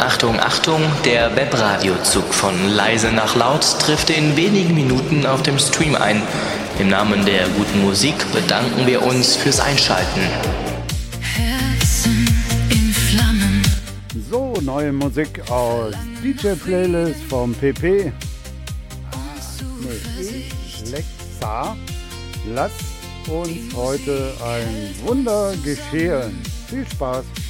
Achtung, Achtung, der Webradiozug von leise nach laut trifft in wenigen Minuten auf dem Stream ein. Im Namen der guten Musik bedanken wir uns fürs Einschalten. Herzen in Flammen. So, neue Musik aus DJ-Playlist vom PP. Alexa, lasst uns heute ein Wunder geschehen. Viel Spaß!